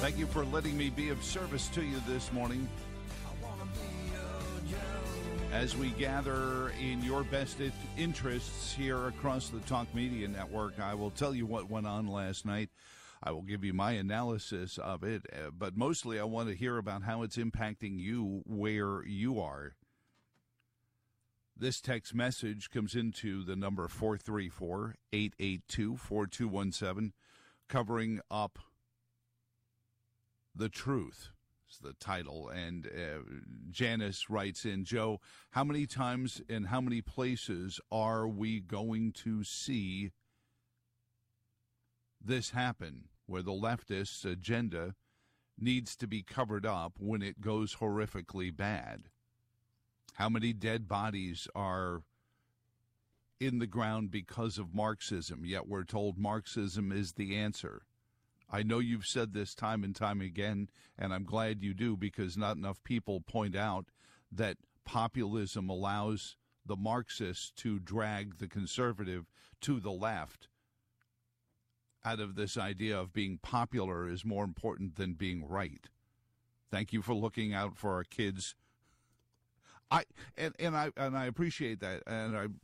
Thank you for letting me be of service to you this morning. As we gather in your best interests here across the Talk Media Network, I will tell you what went on last night. I will give you my analysis of it, but mostly I want to hear about how it's impacting you where you are. This text message comes into the number 434-882-4217, covering up the truth. Is the title. And Janice writes in, Joe, how many times and how many places are we going to see this happen, where the leftist agenda needs to be covered up when it goes horrifically bad? How many dead bodies are in the ground because of Marxism, yet we're told Marxism is the answer? I know you've said this time and time again, and I'm glad you do, because not enough people point out that populism allows the Marxists to drag the conservative to the left out of this idea of being popular is more important than being right. Thank you for looking out for our kids. I appreciate that, and